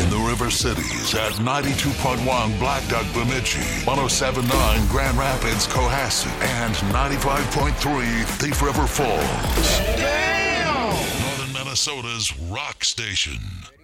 In the River Cities at 92.1 Black Duck Bemidji, 107.9 Grand Rapids Cohasset, and 95.3 Thief River Falls. Damn! Northern Minnesota's rock station.